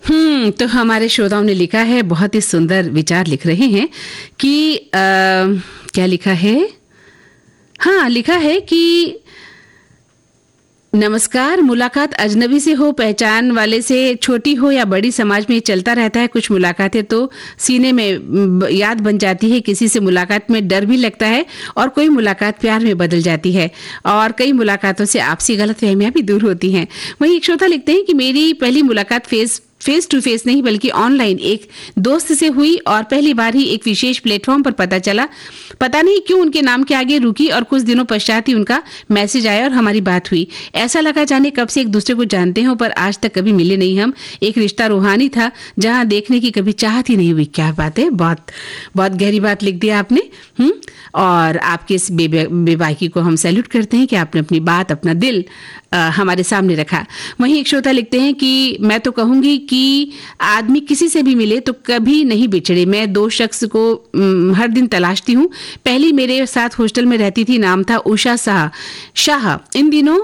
तो हमारे श्रोताओं ने लिखा है, बहुत ही सुंदर विचार लिख रहे हैं कि क्या लिखा है? हाँ, लिखा है कि नमस्कार, मुलाकात अजनबी से हो, पहचान वाले से, छोटी हो या बड़ी, समाज में चलता रहता है। कुछ मुलाकातें तो सीने में याद बन जाती है, किसी से मुलाकात में डर भी लगता है और कोई मुलाकात प्यार में बदल जाती है और कई मुलाकातों से आपसी गलतफहमियां भी दूर होती हैं। वहीं एक श्रोता लिखते हैं कि मेरी पहली मुलाकात फेस टू फेस नहीं बल्कि ऑनलाइन एक दोस्त से हुई और पहली बार ही एक विशेष प्लेटफॉर्म पर पता चला। पता नहीं क्यों उनके नाम के आगे रुकी और कुछ दिनों पश्चात ही उनका मैसेज आया और हमारी बात हुई। ऐसा लगा जाने कब से एक दूसरे को जानते हैं, पर आज तक कभी मिले नहीं हम। एक रिश्ता रूहानी था जहां देखने की कभी चाहत ही नहीं हुई। क्या बात है, बहुत बहुत गहरी बात लिख दिया आपने। और आपके इस बेबाकी को हम सैल्यूट करते हैं कि आपने अपनी बात, अपना दिल हमारे सामने रखा। वहीं एक श्रोता लिखते हैं कि मैं तो कहूंगी कि आदमी किसी से भी मिले तो कभी नहीं बिछड़े। मैं दो शख्स को हर दिन तलाशती हूँ। पहली मेरे साथ हॉस्टल में रहती थी, नाम था उषा शाह। इन दिनों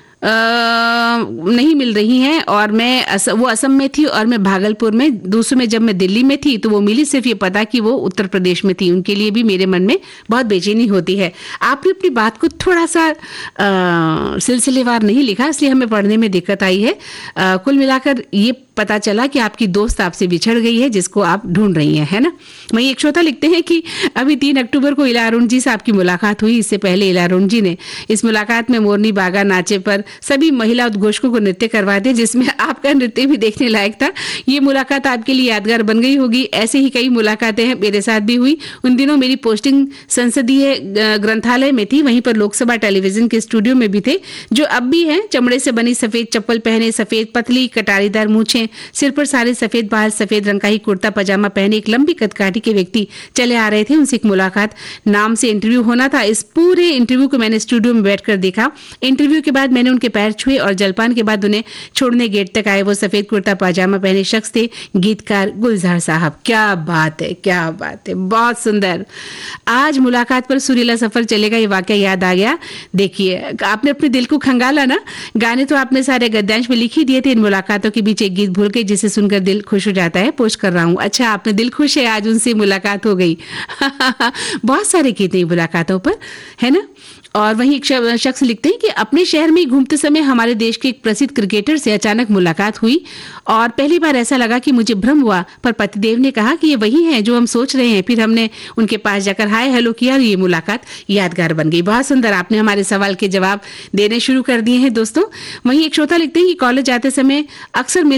नहीं मिल रही हैं और वो असम में थी और मैं भागलपुर में। दूसरों में जब मैं दिल्ली में थी तो वो मिली, सिर्फ ये पता कि वो उत्तर प्रदेश में थी। उनके लिए भी मेरे मन में बहुत बेचैनी होती है। आपने अपनी बात को थोड़ा सा सिलसिलेवार नहीं लिखा, इसलिए हमें पढ़ने में दिक्कत आई है। कुल मिलाकर ये पता चला कि आपकी दोस्त आपसे बिछड़ गई है जिसको आप ढूंढ रही हैं, है ना। वहीं एक श्रोता लिखते हैं कि अभी 3 अक्टूबर को इला अरुण जी से आपकी मुलाकात हुई। इससे पहले इला अरुण जी ने इस मुलाकात में मोरनी बागा नाचे पर सभी महिला उद्घोषकों को नृत्य करवा दिया, जिसमें आपका नृत्य भी देखने लायक था। ये मुलाकात आपके लिए यादगार बन गई होगी। ऐसे ही कई मुलाकातें मेरे साथ भी हुई। उन दिनों मेरी पोस्टिंग संसदीय ग्रंथालय में थी, वहीं पर लोकसभा टेलीविजन के स्टूडियो में भी थे, जो अब भी हैं। चमड़े से बनी सफेद चप्पल पहने, सफेद पतली कटारीदार मूछें, सिर पर सारे सफेद बाल, सफेद रंग का ही कुर्ता पजामा पहने एक लंबी कदकाठी के व्यक्ति चले आ रहे थे। उनसे एक मुलाकात नाम से इंटरव्यू होना था। इस पूरे इंटरव्यू को मैंने स्टूडियो में बैठकर देखा। इंटरव्यू के बाद मैंने उनके पैर छुए और जलपान के बाद उन्हें छोड़ने गेट तक आए। वो सफेद कुर्ता पजामा पहने शख्स थे गीतकार गुलजार साहब। क्या बात है, क्या बात है, बहुत सुंदर। आज मुलाकात पर सुरीला सफर चलेगा, ये वाकया याद आ गया। देखिए, आपने अपने दिल को खंगाला ना। गाने तो आपने सारे गद्यांश में लिख ही दिए थे। इन मुलाकातों के बीच एक गीत भूल के जिसे सुनकर दिल खुश हो जाता है, पोस्ट कर रहा हूँ। अच्छा, आपने दिल खुश है, आज उनसे मुलाकात हो गई। बहुत सारे गीत हैं मुलाकातों पर, है ना। और वहीं एक शख्स लिखते हैं कि अपने शहर में घूमते समय हमारे देश के एक प्रसिद्ध क्रिकेटर से अचानक मुलाकात हुई और पहली बार ऐसा लगा कि मुझे भ्रम हुआ, पर पतिदेव ने कहा कि ये वही है जो हम सोच रहे हैं। फिर हमने उनके पास जाकर हाय हेलो किया और ये मुलाकात यादगार बन गई। बहुत सुंदर, आपने हमारे सवाल के जवाब देने शुरू कर दिए हैं दोस्तों। वहीं एक श्रोता लिखते हैं कि कॉलेज जाते समय अक्सर